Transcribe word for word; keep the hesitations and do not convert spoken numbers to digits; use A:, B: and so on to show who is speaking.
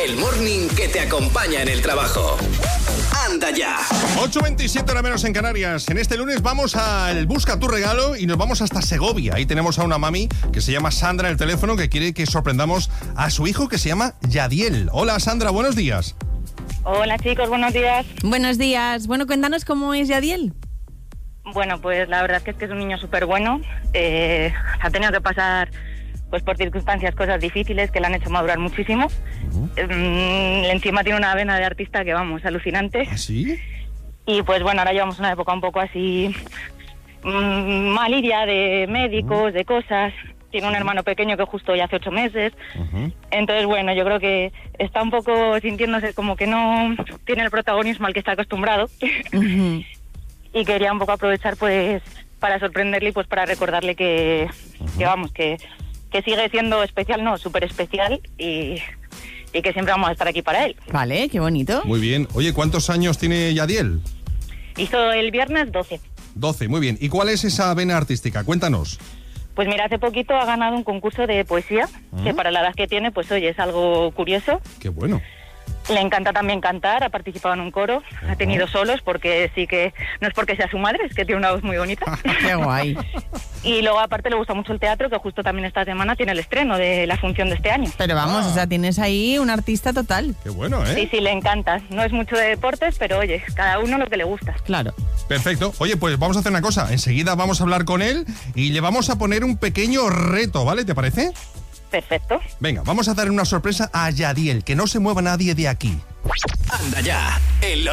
A: El morning que te acompaña en el trabajo. Anda ya.
B: ocho veintisiete hora menos en Canarias. En este lunes vamos al Busca tu regalo y nos vamos hasta Segovia. Ahí tenemos a una mami que se llama Sandra en el teléfono que quiere que sorprendamos a su hijo que se llama Yadiel. Hola Sandra, buenos días.
C: Hola chicos, buenos días.
D: Buenos días. Bueno, cuéntanos cómo es Yadiel.
C: Bueno, pues la verdad es que, es, que es un niño súper bueno. Eh, ha tenido que pasar pues por circunstancias, cosas difíciles que le han hecho madurar muchísimo. Uh-huh. Eh, encima tiene una vena de artista que, vamos, alucinante.
B: ¿Ah, sí?
C: Y pues bueno, ahora llevamos una época un poco así mmm, maliria de médicos, uh-huh. de cosas. Tiene un hermano pequeño que justo ya hace ocho meses. Uh-huh. Entonces, bueno, yo creo que está un poco sintiéndose como que no tiene el protagonismo al que está acostumbrado. Uh-huh. Y quería un poco aprovechar, pues, para sorprenderle y pues para recordarle que, uh-huh. que vamos, que, que sigue siendo especial, no, súper especial y, y que siempre vamos a estar aquí para él.
D: Vale, qué bonito.
B: Muy bien. Oye, ¿cuántos años tiene Yadiel?
C: Hizo el viernes doce.
B: doce, muy bien. ¿Y cuál es esa vena artística? Cuéntanos.
C: Pues mira, hace poquito ha ganado un concurso de poesía, uh-huh. que para la edad que tiene, pues oye, es algo curioso.
B: Qué bueno.
C: Le encanta también cantar, ha participado en un coro, uh-huh. ha tenido solos, porque sí que, no es porque sea su madre, es que tiene una voz muy bonita.
D: ¡Qué guay!
C: Y luego aparte le gusta mucho el teatro, que justo también esta semana tiene el estreno de la función de este año.
D: Pero vamos, ah. o sea, tienes ahí un artista total.
B: ¡Qué bueno, eh!
C: Sí, sí, le encanta. No es mucho de deportes, pero oye, cada uno lo que le gusta.
D: Claro.
B: Perfecto. Oye, pues vamos a hacer una cosa. Enseguida vamos a hablar con él y le vamos a poner un pequeño reto, ¿vale? ¿Te parece?
C: Perfecto.
B: Venga, vamos a dar una sorpresa a Yadiel, que no se mueva nadie de aquí.
A: Anda ya. El